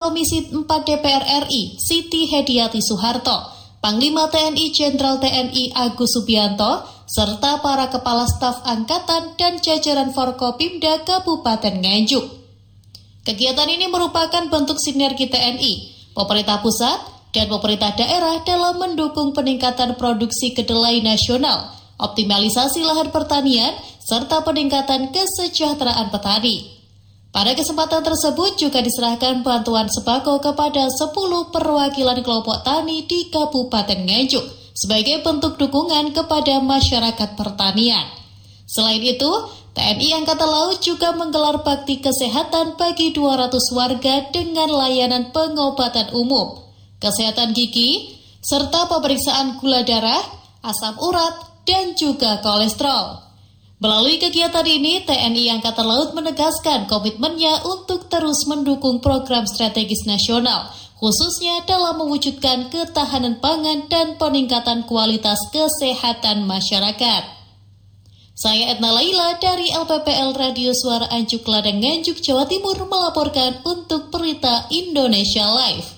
Komisi 4 DPR RI, Siti Hediati Soeharto, Panglima TNI Jenderal TNI Agus Subianto, serta para kepala staf angkatan dan jajaran Forkopimda Kabupaten Nganjuk. Kegiatan ini merupakan bentuk sinergi TNI, pemerintah pusat, dan pemerintah daerah dalam mendukung peningkatan produksi kedelai nasional, optimalisasi lahan pertanian, serta peningkatan kesejahteraan petani. Pada kesempatan tersebut juga diserahkan bantuan sembako kepada 10 perwakilan kelompok tani di Kabupaten Nganjuk sebagai bentuk dukungan kepada masyarakat pertanian. Selain itu, TNI Angkatan Laut juga menggelar bakti kesehatan bagi 200 warga dengan layanan pengobatan umum, kesehatan gigi, serta pemeriksaan gula darah, asam urat, dan juga kolesterol. Melalui kegiatan ini, TNI Angkatan Laut menegaskan komitmennya untuk terus mendukung program strategis nasional, khususnya dalam mewujudkan ketahanan pangan dan peningkatan kualitas kesehatan masyarakat. Saya Etna Laila dari LPPL Radio Suara Anjuk Ladang Nganjuk, Jawa Timur melaporkan untuk Berita Indonesia Live.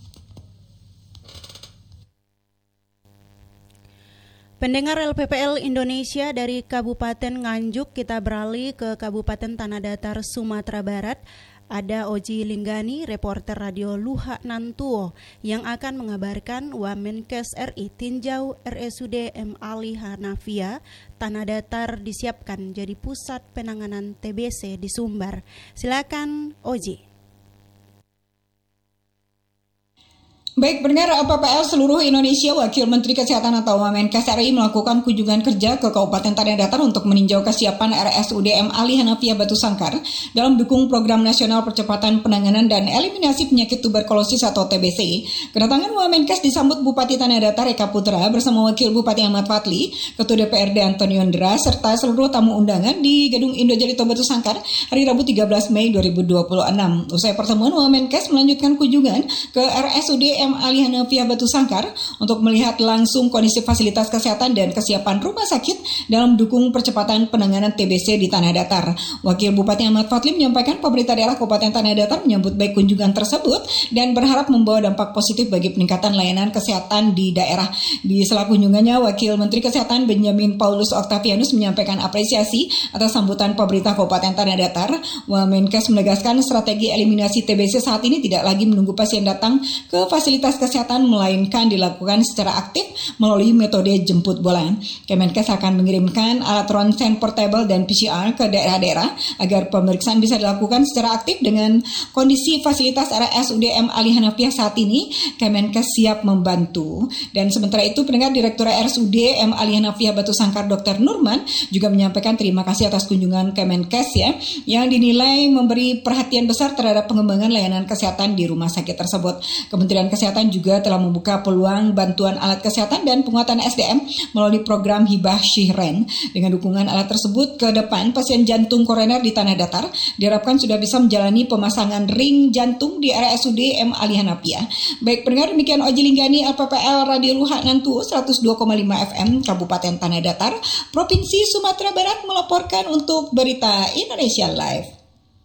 Pendengar LPPL Indonesia dari Kabupaten Nganjuk, kita beralih ke Kabupaten Tanah Datar, Sumatera Barat. Ada Oji Linggani, reporter radio Luhak Nantuo, yang akan mengabarkan Wamenkes RI tinjau RSUD M. Ali Hanafia Tanah Datar disiapkan jadi pusat penanganan TBC di Sumbar. Silakan Oji. Baik, pendengar LPPL seluruh Indonesia, Wakil Menteri Kesehatan atau Wamenkes RI melakukan kunjungan kerja ke Kabupaten Tanah Datar untuk meninjau kesiapan RSUD M. Ali Hanafia Batu Sangkar dalam dukung Program Nasional Percepatan Penanganan dan Eliminasi Penyakit Tuberkulosis atau TBC. Kedatangan Wamenkes disambut Bupati Tanah Datar Eka Putra bersama Wakil Bupati Ahmad Fadli, Ketua DPRD Antonio Ndra, serta seluruh tamu undangan di Gedung Indo Jarito Batu Sangkar hari Rabu 13 Mei 2026. Usai pertemuan, Wamenkes melanjutkan kunjungan ke RSUD M. Ali Hanafia Batu Sangkar untuk melihat langsung kondisi fasilitas kesehatan dan kesiapan rumah sakit dalam dukung percepatan penanganan TBC di Tanah Datar. Wakil Bupati Ahmad Fadli menyampaikan pemerintah daerah Kabupaten Tanah Datar menyambut baik kunjungan tersebut dan berharap membawa dampak positif bagi peningkatan layanan kesehatan di daerah. Di sela kunjungannya, Wakil Menteri Kesehatan Benjamin Paulus Octavianus menyampaikan apresiasi atas sambutan pemerintah Kabupaten Tanah Datar. Wamenkes menegaskan strategi eliminasi TBC saat ini tidak lagi menunggu pasien datang ke fasilitas kesehatan, melainkan dilakukan secara aktif melalui metode jemput bola. Kemenkes akan mengirimkan alat ronsen portable dan PCR ke daerah-daerah agar pemeriksaan bisa dilakukan secara aktif. Dengan kondisi fasilitas RSUD M. Ali Hanafia saat ini, Kemenkes siap membantu. Dan sementara itu, pendengar, Direktur RSUD M. Ali Hanafia Batu Sangkar Dr. Nurman juga menyampaikan terima kasih atas kunjungan Kemenkes yang dinilai memberi perhatian besar terhadap pengembangan layanan kesehatan di rumah sakit tersebut. Kementerian Kesehatan juga telah membuka peluang bantuan alat kesehatan dan penguatan SDM melalui program Hibah Syihren. Dengan dukungan alat tersebut, ke depan pasien jantung koroner di Tanah Datar diharapkan sudah bisa menjalani pemasangan ring jantung di RSUD M. Ali Hanafia. Baik, pendengar, demikian Oji Linggani, LPPL Radio Luhak Nantuo 102,5 FM Kabupaten Tanah Datar, Provinsi Sumatera Barat melaporkan untuk Berita Indonesia Live.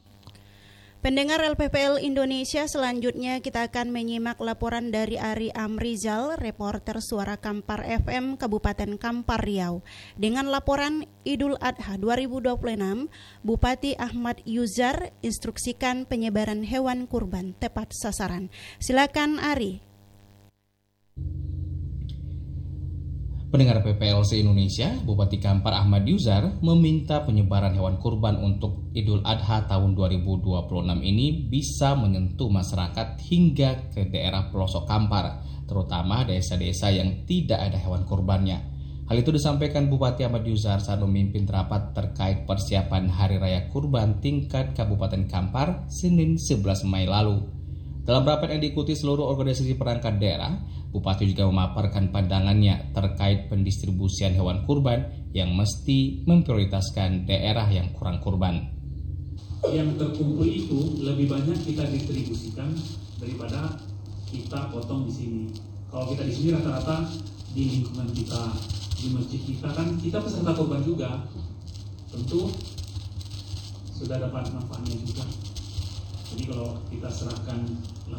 Pendengar LPPL Indonesia, selanjutnya kita akan menyimak laporan dari Ari Amrizal, reporter Suara Kampar FM Kabupaten Kampar Riau. Dengan laporan Idul Adha 2026, Bupati Ahmad Yuzar instruksikan penyebaran hewan kurban tepat sasaran. Silakan Ari. Pendengar PPLC Indonesia, Bupati Kampar Ahmad Yuzar meminta penyebaran hewan kurban untuk Idul Adha tahun 2026 ini bisa menyentuh masyarakat hingga ke daerah pelosok Kampar, terutama desa-desa yang tidak ada hewan kurbannya. Hal itu disampaikan Bupati Ahmad Yuzar saat memimpin rapat terkait persiapan Hari Raya Kurban tingkat Kabupaten Kampar Senin 11 Mei lalu. Dalam rapat yang diikuti seluruh organisasi perangkat daerah, Bupati juga memaparkan pandangannya terkait pendistribusian hewan kurban yang mesti memprioritaskan daerah yang kurang kurban. Yang terkumpul itu lebih banyak kita distribusikan daripada kita potong di sini. Kalau kita di sini rata-rata di lingkungan kita, di masjid kita kan kita peserta kurban juga, tentu sudah dapat manfaatnya juga. Jadi kalau kita serahkan